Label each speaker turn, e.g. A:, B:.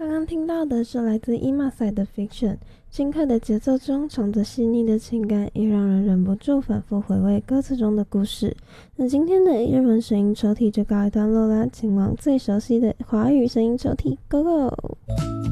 A: 刚刚听到的是来自 Imasai 的 Fiction， 轻快的节奏中藏着细腻的情感，也让人忍不住反复回味歌词中的故事。那今天的日文声音抽屉就告一段落啦，请往最熟悉的华语声音抽屉 Go Go！